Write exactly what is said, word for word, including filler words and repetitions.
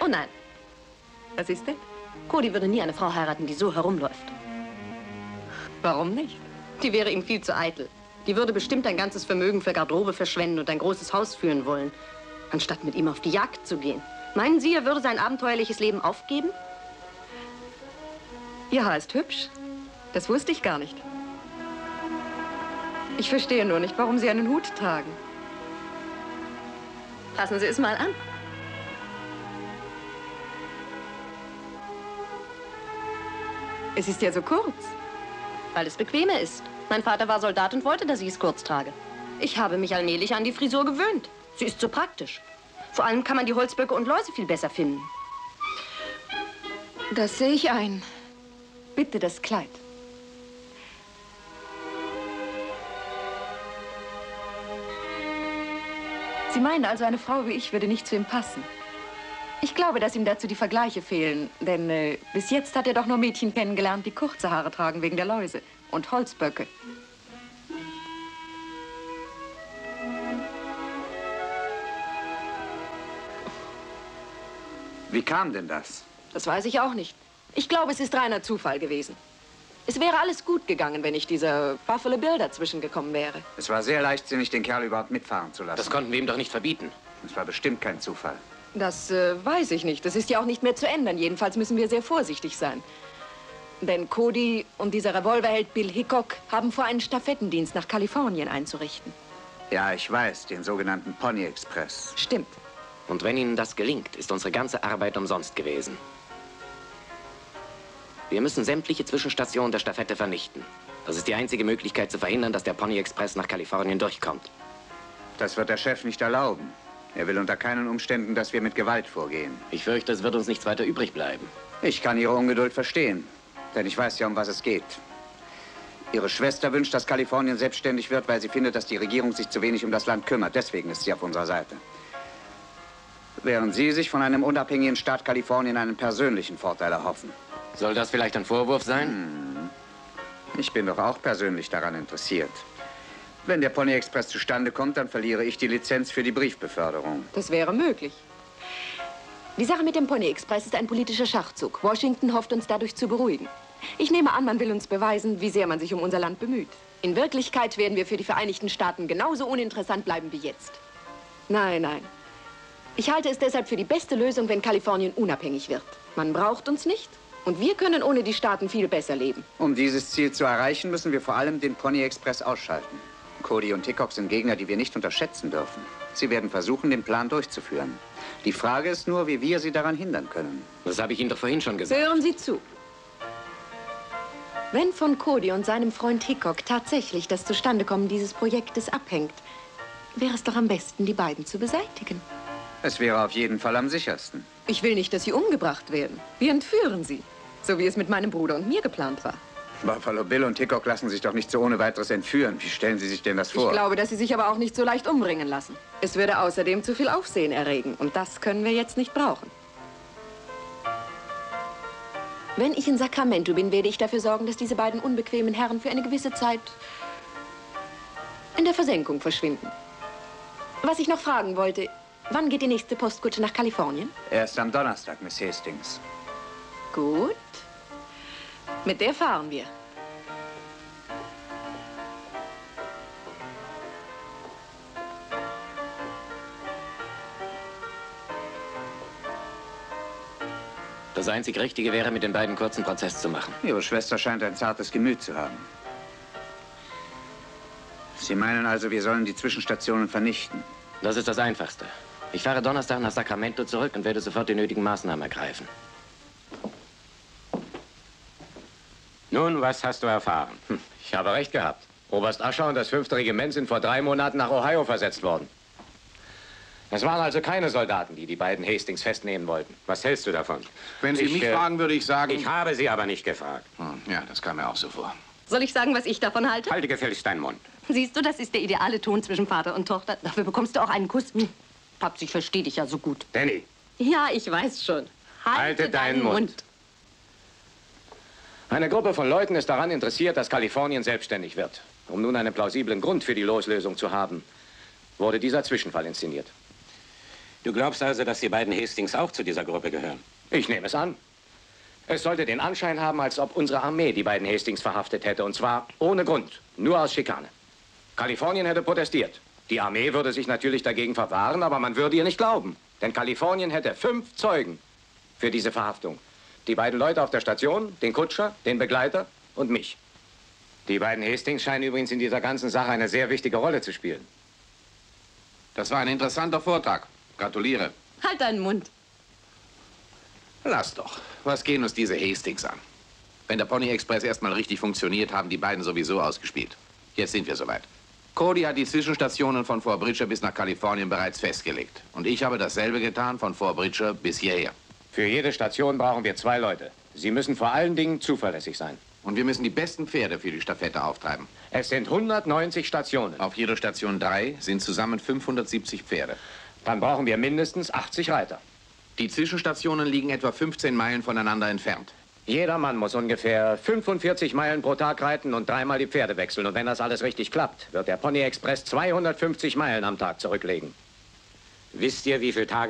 Oh nein. Was ist denn? Cody würde nie eine Frau heiraten, die so herumläuft. Warum nicht? Die wäre ihm viel zu eitel. Die würde bestimmt ein ganzes Vermögen für Garderobe verschwenden und ein großes Haus führen wollen, anstatt mit ihm auf die Jagd zu gehen. Meinen Sie, er würde sein abenteuerliches Leben aufgeben? Ihr Haar ist hübsch. Das wusste ich gar nicht. Ich verstehe nur nicht, warum Sie einen Hut tragen. Fassen Sie es mal an. Es ist ja so kurz. Weil es bequemer ist. Mein Vater war Soldat und wollte, dass ich es kurz trage. Ich habe mich allmählich an die Frisur gewöhnt. Sie ist so praktisch. Vor allem kann man die Holzböcke und Läuse viel besser finden. Das sehe ich ein. Bitte das Kleid. Sie meinen also, eine Frau wie ich würde nicht zu ihm passen? Ich glaube, dass ihm dazu die Vergleiche fehlen. Denn äh, bis jetzt hat er doch nur Mädchen kennengelernt, die kurze Haare tragen wegen der Läuse und Holzböcke. Wie kam denn das? Das weiß ich auch nicht. Ich glaube, es ist reiner Zufall gewesen. Es wäre alles gut gegangen, wenn nicht dieser Buffalo Bill dazwischen gekommen wäre. Es war sehr leichtsinnig, den Kerl überhaupt mitfahren zu lassen. Das konnten wir ihm doch nicht verbieten. Es war bestimmt kein Zufall. Das äh, weiß ich nicht. Das ist ja auch nicht mehr zu ändern. Jedenfalls müssen wir sehr vorsichtig sein. Denn Cody und dieser Revolverheld Bill Hickok haben vor, einen Stafettendienst nach Kalifornien einzurichten. Ja, ich weiß, den sogenannten Pony Express. Stimmt. Und wenn Ihnen das gelingt, ist unsere ganze Arbeit umsonst gewesen. Wir müssen sämtliche Zwischenstationen der Stafette vernichten. Das ist die einzige Möglichkeit zu verhindern, dass der Pony Express nach Kalifornien durchkommt. Das wird der Chef nicht erlauben. Er will unter keinen Umständen, dass wir mit Gewalt vorgehen. Ich fürchte, es wird uns nichts weiter übrig bleiben. Ich kann Ihre Ungeduld verstehen, denn ich weiß ja, um was es geht. Ihre Schwester wünscht, dass Kalifornien selbstständig wird, weil sie findet, dass die Regierung sich zu wenig um das Land kümmert. Deswegen ist sie auf unserer Seite. Während Sie sich von einem unabhängigen Staat Kalifornien einen persönlichen Vorteil erhoffen. Soll das vielleicht ein Vorwurf sein? Hm. Ich bin doch auch persönlich daran interessiert. Wenn der Pony Express zustande kommt, dann verliere ich die Lizenz für die Briefbeförderung. Das wäre möglich. Die Sache mit dem Pony Express ist ein politischer Schachzug. Washington hofft, uns dadurch zu beruhigen. Ich nehme an, man will uns beweisen, wie sehr man sich um unser Land bemüht. In Wirklichkeit werden wir für die Vereinigten Staaten genauso uninteressant bleiben wie jetzt. Nein, nein. Ich halte es deshalb für die beste Lösung, wenn Kalifornien unabhängig wird. Man braucht uns nicht. Und wir können ohne die Staaten viel besser leben. Um dieses Ziel zu erreichen, müssen wir vor allem den Pony Express ausschalten. Cody und Hickok sind Gegner, die wir nicht unterschätzen dürfen. Sie werden versuchen, den Plan durchzuführen. Die Frage ist nur, wie wir sie daran hindern können. Das habe ich Ihnen doch vorhin schon gesagt. Hören Sie zu. Wenn von Cody und seinem Freund Hickok tatsächlich das Zustandekommen dieses Projektes abhängt, wäre es doch am besten, die beiden zu beseitigen. Es wäre auf jeden Fall am sichersten. Ich will nicht, dass sie umgebracht werden. Wir entführen sie. So wie es mit meinem Bruder und mir geplant war. Buffalo Bill und Hickok lassen sich doch nicht so ohne weiteres entführen. Wie stellen Sie sich denn das vor? Ich glaube, dass sie sich aber auch nicht so leicht umbringen lassen. Es würde außerdem zu viel Aufsehen erregen. Und das können wir jetzt nicht brauchen. Wenn ich in Sacramento bin, werde ich dafür sorgen, dass diese beiden unbequemen Herren für eine gewisse Zeit in der Versenkung verschwinden. Was ich noch fragen wollte, wann geht die nächste Postkutsche nach Kalifornien? Erst am Donnerstag, Miss Hastings. Gut. Mit der fahren wir. Das einzig Richtige wäre, mit den beiden kurzen Prozess zu machen. Ihre Schwester scheint ein zartes Gemüt zu haben. Sie meinen also, wir sollen die Zwischenstationen vernichten? Das ist das Einfachste. Ich fahre Donnerstag nach Sacramento zurück und werde sofort die nötigen Maßnahmen ergreifen. Nun, was hast du erfahren? Hm, ich habe recht gehabt. Oberst Ascher und das fünfte Regiment sind vor drei Monaten nach Ohio versetzt worden. Es waren also keine Soldaten, die die beiden Hastings festnehmen wollten. Was hältst du davon? Wenn Sie ich, mich äh, fragen, würde ich sagen... Ich habe Sie aber nicht gefragt. Hm, ja, das kam mir auch so vor. Soll ich sagen, was ich davon halte? Halte gefälligst deinen Mund. Siehst du, das ist der ideale Ton zwischen Vater und Tochter. Dafür bekommst du auch einen Kuss. Hm. Papst, ich verstehe dich ja so gut. Danny. Ja, ich weiß schon. Halte, Halte deinen deinen Mund. Mund. Eine Gruppe von Leuten ist daran interessiert, dass Kalifornien selbstständig wird. Um nun einen plausiblen Grund für die Loslösung zu haben, wurde dieser Zwischenfall inszeniert. Du glaubst also, dass die beiden Hastings auch zu dieser Gruppe gehören? Ich nehme es an. Es sollte den Anschein haben, als ob unsere Armee die beiden Hastings verhaftet hätte. Und zwar ohne Grund, nur aus Schikane. Kalifornien hätte protestiert. Die Armee würde sich natürlich dagegen verwahren, aber man würde ihr nicht glauben. Denn Kalifornien hätte fünf Zeugen für diese Verhaftung. Die beiden Leute auf der Station, den Kutscher, den Begleiter und mich. Die beiden Hastings scheinen übrigens in dieser ganzen Sache eine sehr wichtige Rolle zu spielen. Das war ein interessanter Vortrag. Gratuliere. Halt deinen Mund. Lass doch. Was gehen uns diese Hastings an? Wenn der Pony Express erstmal richtig funktioniert, haben die beiden sowieso ausgespielt. Jetzt sind wir soweit. Cody hat die Zwischenstationen von Fort Bridger bis nach Kalifornien bereits festgelegt. Und ich habe dasselbe getan von Fort Bridger bis hierher. Für jede Station brauchen wir zwei Leute. Sie müssen vor allen Dingen zuverlässig sein. Und wir müssen die besten Pferde für die Stafette auftreiben. Es sind hundertneunzig Stationen. Auf jeder Station drei sind zusammen fünfhundertsiebzig Pferde. Dann brauchen wir mindestens achtzig Reiter. Die Zwischenstationen liegen etwa fünfzehn Meilen voneinander entfernt. Jeder Mann muss ungefähr fünfundvierzig Meilen pro Tag reiten und dreimal die Pferde wechseln. Und wenn das alles richtig klappt, wird der Pony Express zweihundertfünfzig Meilen am Tag zurücklegen. Wisst ihr, wie viele Tage